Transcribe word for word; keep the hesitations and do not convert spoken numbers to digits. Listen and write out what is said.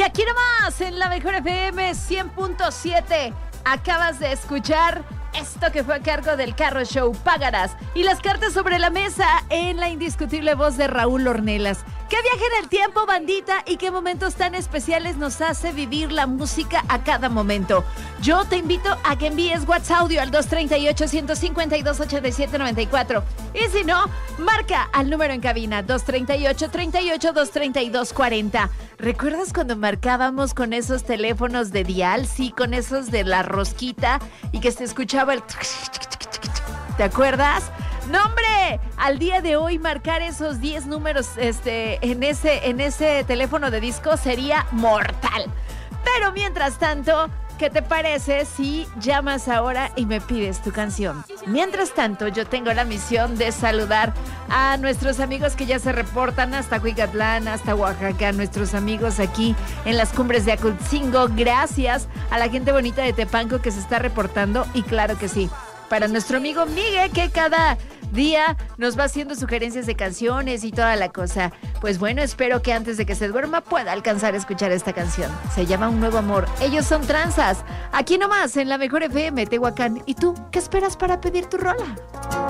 Y aquí nomás, en la Mejor F M cien punto siete, acabas de escuchar esto que fue a cargo del Carro Show, Págaras. Y las cartas sobre la mesa en la indiscutible voz de Raúl Ornelas. ¿Qué viaje en el tiempo, bandita? ¿Y qué momentos tan especiales nos hace vivir la música a cada momento? Yo te invito a que envíes WhatsApp audio al dos tres ocho, uno cinco dos, ocho siete nueve cuatro. Y si no, marca al número en cabina dos tres ocho, tres ocho, dos tres dos cuatro cero. ¿Recuerdas cuando marcábamos con esos teléfonos de dial? Sí, con esos de la rosquita y que se escuchaba el... ¿Te acuerdas? ¡No, hombre! Al día de hoy marcar esos diez números este, en, ese, en ese teléfono de disco sería mortal. Pero mientras tanto, ¿qué te parece si llamas ahora y me pides tu canción? Mientras tanto, yo tengo la misión de saludar a nuestros amigos que ya se reportan hasta Cuicatlán, hasta Oaxaca, nuestros amigos aquí en las cumbres de Acultzingo. Gracias a la gente bonita de Tepanco que se está reportando, y claro que sí, para nuestro amigo Miguel, que cada día nos va haciendo sugerencias de canciones y toda la cosa. Pues bueno, espero que antes de que se duerma pueda alcanzar a escuchar esta canción. Se llama Un Nuevo Amor. Ellos son Tranzas. Aquí nomás, en la Mejor F M, Tehuacán. ¿Y tú, qué esperas para pedir tu rola?